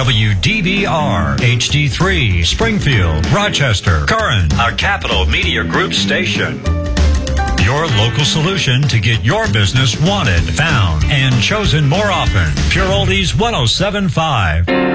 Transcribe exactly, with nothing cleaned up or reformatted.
W D B R, H D three, Springfield, Rochester, Curran, a Capital Media Group station. Your local solution to get your business wanted, found, and chosen more often. Pure Oldies one oh seven point five.